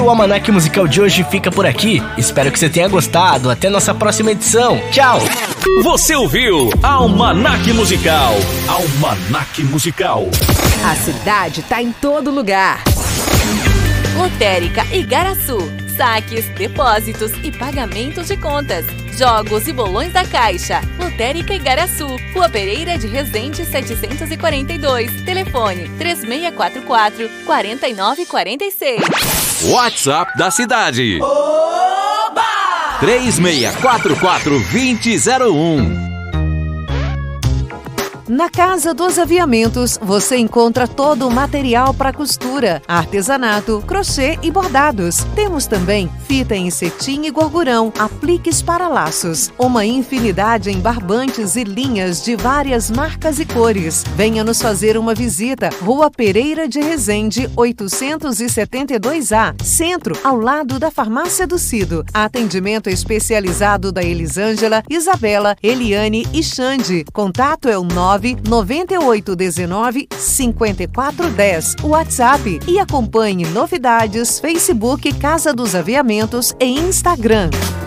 o Almanac Musical de hoje fica por aqui. Espero que você tenha gostado. Até nossa próxima edição. Tchau! Você ouviu Almanac Musical. Almanac Musical. A cidade tá em todo lugar. Lotérica Igaraçu. Saques, depósitos e pagamentos de contas. Jogos e bolões da Caixa. Lotérica Igaraçu. Rua Pereira de Resende 742. Telefone 3644-4946. WhatsApp da cidade. Oba! 3644-2001. Na Casa dos Aviamentos, você encontra todo o material para costura, artesanato, crochê e bordados. Temos também fita em cetim e gorgurão, apliques para laços, uma infinidade em barbantes e linhas de várias marcas e cores. Venha nos fazer uma visita. Rua Pereira de Resende, 872A, Centro, ao lado da Farmácia do Cido. Atendimento especializado da Elisângela, Isabela, Eliane e Xande. Contato é o 99819-5410, WhatsApp, e acompanhe novidades, Facebook Casa dos Aviamentos e Instagram.